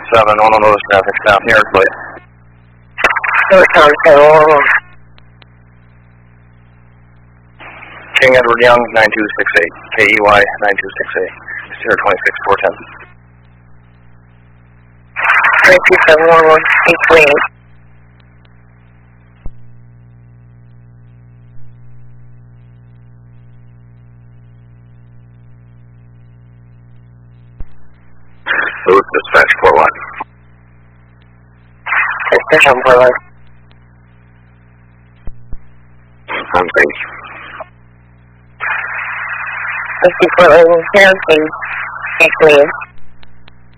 7, on notice traffic stop near please. Northbound 711. King Edward Young, 9268. KEY, 9268. Sierra 26, 410. 32711, 828. Booth, dispatch 41. Dispatch on 41. On base. 5411, 0, 828.